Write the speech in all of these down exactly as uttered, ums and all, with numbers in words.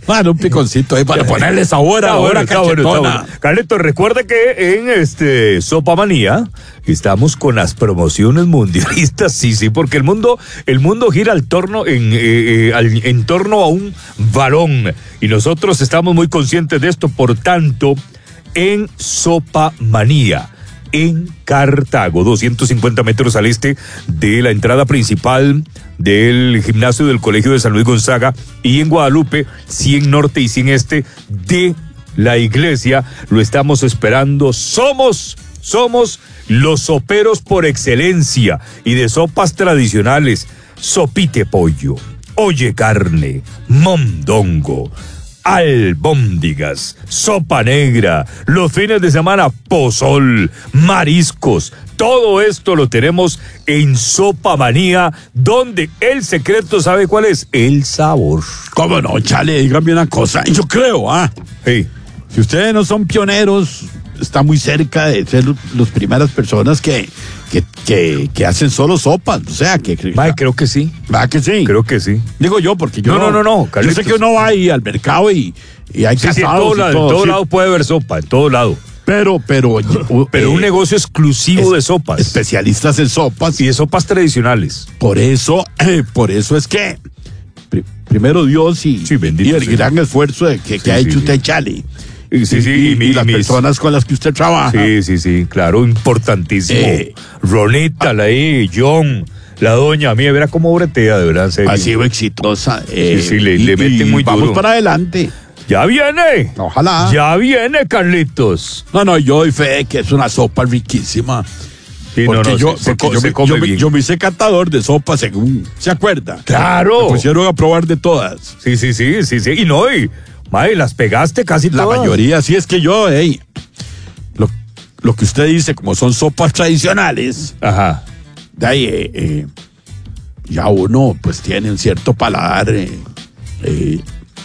Bueno, un piconcito ahí para ponerle sabor Está ahora, bueno, está bueno, está cachetona. bueno. Carlitos, recuerda que en este Sopa Manía estamos con las promociones mundialistas, sí, sí, porque el mundo, el mundo gira al torno, en, eh, eh, al, en torno a un balón y nosotros estamos muy conscientes de esto, por tanto, en Sopa Manía, en Cartago, doscientos cincuenta metros al este de la entrada principal del gimnasio del Colegio de San Luis Gonzaga, y en Guadalupe, cien norte y cien este de la iglesia. Lo estamos esperando. Somos, somos los soperos por excelencia y de sopas tradicionales. Sopite pollo, oye carne, mondongo, albóndigas, sopa negra, los fines de semana pozol, mariscos, todo esto lo tenemos en Sopa Manía, donde el secreto, ¿sabe cuál es? El sabor. ¿Cómo no, chale? Dígame una cosa. Yo creo, ah, Sí. si ustedes no son pioneros, está muy cerca de ser las primeras personas que, que, que, que hacen solo sopas. O sea, que... Mae, creo que sí. ¿Va que sí? Creo que sí. Digo yo, porque yo No, no, no, no, yo Carlitos. sé que uno va ahí al mercado y, y hay Sí, sí, en casados todo y lado, en todo, todo sí. lado puede haber sopa, en todo lado. Pero, pero... Pero eh, un negocio exclusivo es- de sopas. especialistas en sopas. Y de sopas tradicionales. Por eso, eh, por eso es que pri- primero Dios y, Sí, bendito y el sea. gran esfuerzo de que, Sí, que ha sí, hecho sí. usted, Chale. Sí, sí, y, sí, y- y mi- y las mis- personas con las que usted trabaja. Sí, sí, sí, claro, importantísimo. Eh, Ronita, la I, John, la doña mía, verá cómo bretea, de verdad, en serio. Ha sido exitosa. eh, Sí, sí, le- y- le meten y muy vamos duro. para adelante. ¡Ya viene! Ojalá. ¡Ya viene, Carlitos! No, no, yo doy fe de que es una sopa riquísima. Sí, porque no, no, yo, se- se porque co- yo, se me, come yo me- bien. yo me hice catador de sopa según se acuerda. ¡Claro! Me pusieron a probar de todas. Sí, sí, sí, sí, sí. Y no, y, mae, las pegaste casi La todas. mayoría, sí es que yo, hey, lo, lo que usted dice, como son sopas tradicionales, Ajá. de ahí eh, eh, ya uno pues tiene un cierto paladar eh, eh,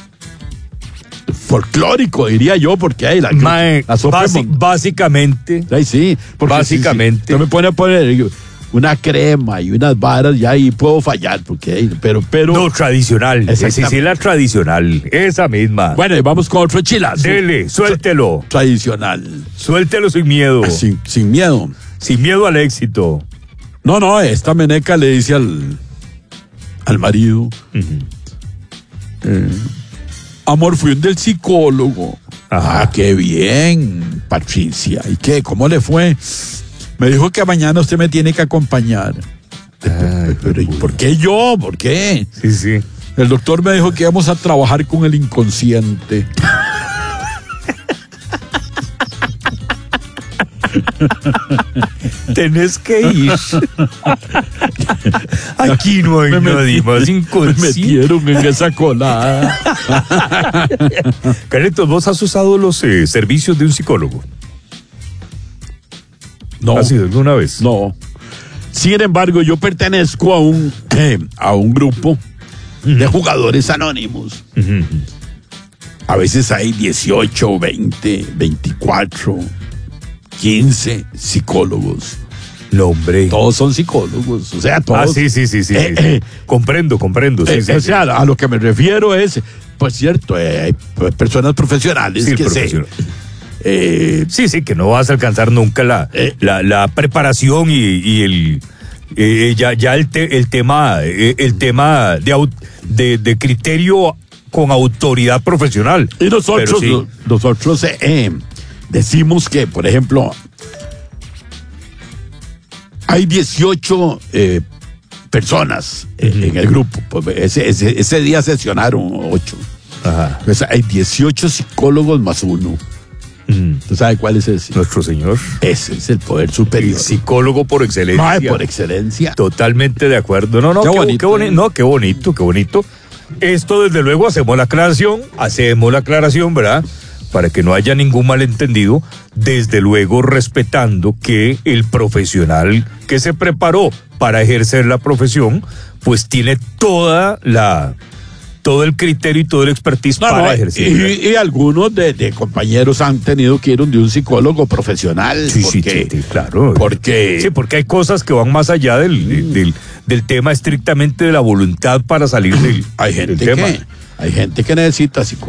folclórico, diría yo, porque hay la, Mae, la sopa de basi- mon- básicamente, ay, sí, porque básicamente. si, si, usted me pone a poner una crema y unas varas, ya ahí puedo fallar, porque hey, pero, pero no, tradicional. Sí, sí, Exactamente. sí, la tradicional. Esa misma. bueno, y vamos con otro chilazo. Dele, suéltelo. Tradicional. Suéltelo sin miedo. Sin, sin miedo. Sin miedo al éxito. No, no, esta meneca le dice al, al marido, eh, amor, fui un del psicólogo. Ajá. Ah, qué bien, Patricia. ¿Y qué? ¿Cómo le fue? Me dijo que mañana usted me tiene que acompañar. Ay, Pero ¿y por qué yo? ¿Por qué? Sí, sí. El doctor me dijo que íbamos a trabajar con el inconsciente. Tenés que ir. Aquí no hay Me nadie metí- más Me inconsciente. metieron en esa colada. Carlitos, ¿vos has usado los eh, servicios de un psicólogo? No. ¿Has ido alguna vez? No. Sin embargo, yo pertenezco a un, eh, a un grupo de jugadores anónimos. Ujú. A veces hay dieciocho, veinte, veinticuatro, quince psicólogos. No, hombre. Todos son psicólogos. O sea, todos. Ah, sí, sí, sí, sí. Eh, sí. eh, comprendo, comprendo. Sí, eh, sí, o sí. sea, a lo que me refiero es, pues cierto, eh, hay p- personas profesionales Sí, el que se... profesional. eh, Sí, sí, que no vas a alcanzar nunca la, Eh. la, la preparación y, y el eh, ya, ya el, te- el tema eh, el tema de, au- de, de criterio con autoridad profesional. Y nosotros, Pero sí. no- nosotros eh, eh, decimos que, por ejemplo, hay dieciocho eh, personas eh, en el grupo. Pues, ese, ese, ese día sesionaron ocho. Ajá. Pues hay dieciocho psicólogos más uno. Mm. ¿Tú sabes cuál es ese? Nuestro señor. Ese es el poder El superior. psicólogo por excelencia. Mae, por excelencia. Totalmente de acuerdo. No, no, Qué qué, bonito. qué boni- no, qué bonito, qué bonito. Esto, desde luego, hacemos la aclaración, hacemos la aclaración, ¿verdad? Para que no haya ningún malentendido, desde luego respetando que el profesional que se preparó para ejercer la profesión, pues tiene toda la, todo el criterio y todo el expertise No, para no, ejercer. y, y algunos de, de compañeros han tenido que ir de un psicólogo profesional. Sí, sí, porque, sí, sí, claro. Porque Sí, porque hay cosas que van más allá del, del, del tema estrictamente de la voluntad para salir del, hay del gente tema. que hay gente que necesita psicólogo.